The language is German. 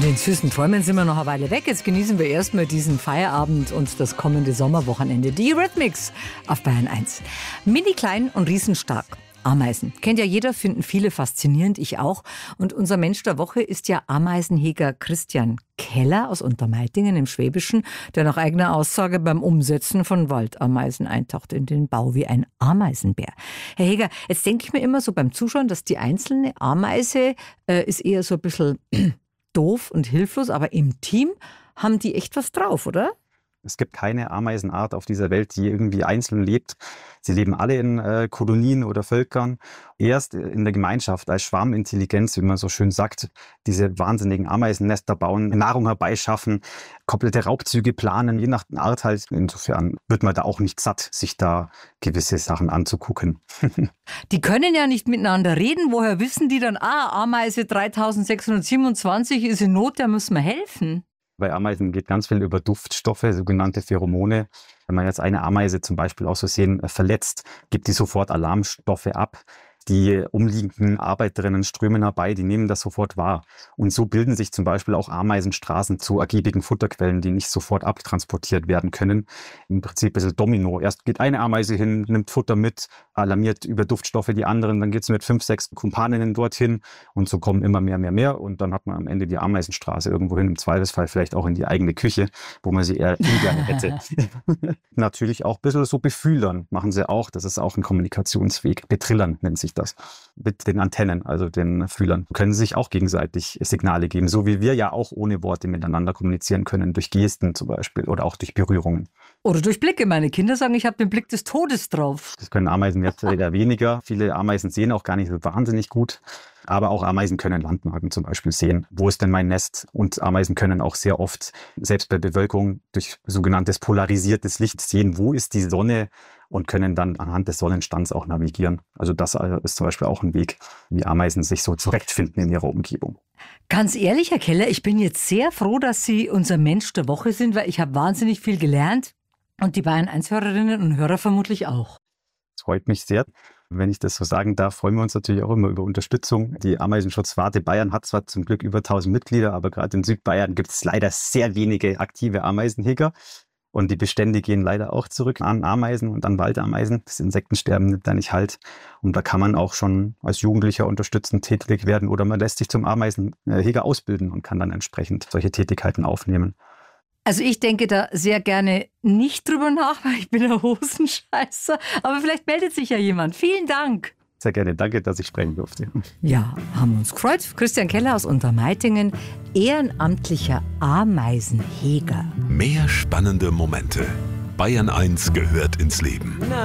den süßen Träumen sind wir noch eine Weile weg. Jetzt genießen wir erstmal diesen Feierabend und das kommende Sommerwochenende. Die Eurythmics auf Bayern 1. Mini klein und riesenstark. Ameisen. Kennt ja jeder, finden viele faszinierend, ich auch. Und unser Mensch der Woche ist ja Ameisenheger Christian Keller aus Untermeitingen im Schwäbischen, der nach eigener Aussage beim Umsetzen von Waldameisen eintaucht in den Bau wie ein Ameisenbär. Herr Heger, jetzt denke ich mir immer so beim Zuschauen, dass die einzelne Ameise ist eher so ein bisschen doof und hilflos, aber im Team haben die echt was drauf, oder? Es gibt keine Ameisenart auf dieser Welt, die irgendwie einzeln lebt. Sie leben alle in Kolonien oder Völkern. Erst in der Gemeinschaft als Schwarmintelligenz, wie man so schön sagt, diese wahnsinnigen Ameisennester bauen, Nahrung herbeischaffen, komplette Raubzüge planen, je nach Art halt. Insofern wird man da auch nicht satt, sich da gewisse Sachen anzugucken. Die können ja nicht miteinander reden. Woher wissen die dann, Ameise 3627 ist in Not, der müssen wir helfen? Bei Ameisen geht ganz viel über Duftstoffe, sogenannte Pheromone. Wenn man jetzt eine Ameise zum Beispiel aus Versehen verletzt, gibt die sofort Alarmstoffe ab. Die umliegenden Arbeiterinnen strömen herbei, die nehmen das sofort wahr. Und so bilden sich zum Beispiel auch Ameisenstraßen zu ergiebigen Futterquellen, die nicht sofort abtransportiert werden können. Im Prinzip ein bisschen Domino. Erst geht eine Ameise hin, nimmt Futter mit, alarmiert über Duftstoffe die anderen, dann geht es mit 5, 6 Kumpaninnen dorthin und so kommen immer mehr. Und dann hat man am Ende die Ameisenstraße irgendwo hin, im Zweifelsfall vielleicht auch in die eigene Küche, wo man sie eher ungern hätte. Natürlich auch ein bisschen so befühlern machen sie auch. Das ist auch ein Kommunikationsweg. Betrillern nennt sich das. Mit den Antennen, also den Fühlern, können sie sich auch gegenseitig Signale geben, so wie wir ja auch ohne Worte miteinander kommunizieren können, durch Gesten zum Beispiel oder auch durch Berührungen. Oder durch Blicke. Meine Kinder sagen, ich habe den Blick des Todes drauf. Das können Ameisen jetzt wieder weniger. Viele Ameisen sehen auch gar nicht so wahnsinnig gut. Aber auch Ameisen können Landmarken zum Beispiel sehen. Wo ist denn mein Nest? Und Ameisen können auch sehr oft, selbst bei Bewölkung, durch sogenanntes polarisiertes Licht sehen, wo ist die Sonne und können dann anhand des Sonnenstands auch navigieren. Also das ist zum Beispiel auch ein Weg, wie Ameisen sich so zurechtfinden in ihrer Umgebung. Ganz ehrlich, Herr Keller, ich bin jetzt sehr froh, dass Sie unser Mensch der Woche sind, weil ich habe wahnsinnig viel gelernt. Und die Bayern 1-Hörerinnen und Hörer vermutlich auch. Das freut mich sehr. Wenn ich das so sagen darf, freuen wir uns natürlich auch immer über Unterstützung. Die Ameisenschutzwarte Bayern hat zwar zum Glück über 1000 Mitglieder, aber gerade in Südbayern gibt es leider sehr wenige aktive Ameisenheger. Und die Bestände gehen leider auch zurück an Ameisen und an Waldameisen. Das Insektensterben nimmt da nicht halt. Und da kann man auch schon als Jugendlicher unterstützend tätig werden oder man lässt sich zum Ameisenheger ausbilden und kann dann entsprechend solche Tätigkeiten aufnehmen. Also ich denke da sehr gerne nicht drüber nach, weil ich bin ein Hosenscheißer. Aber vielleicht meldet sich ja jemand. Vielen Dank. Sehr gerne. Danke, dass ich sprechen durfte. Ja, haben uns gefreut. Christian Keller aus Untermeitingen, ehrenamtlicher Ameisenheger. Mehr spannende Momente. Bayern 1 gehört ins Leben.